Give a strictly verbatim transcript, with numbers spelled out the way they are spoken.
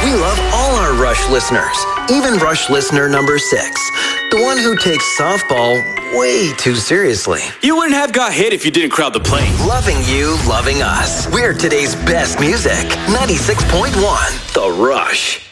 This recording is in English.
We love all our Rush listeners, even Rush listener number six, the one who takes softball way too seriously. You wouldn't have got hit if you didn't crowd the plane. Loving you, loving us. We're today's best music. ninety-six point one, The Rush.